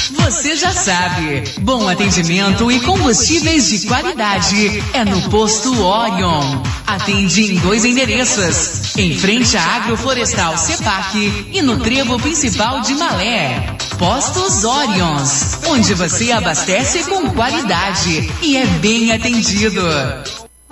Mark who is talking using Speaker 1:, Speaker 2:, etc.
Speaker 1: Você já sabe, bom atendimento e combustíveis de qualidade é no Posto Orion. Atende em 2 endereços, em frente à Agroflorestal Cepac e no trevo principal de Malé. Postos Orions, onde você abastece com qualidade e é bem atendido.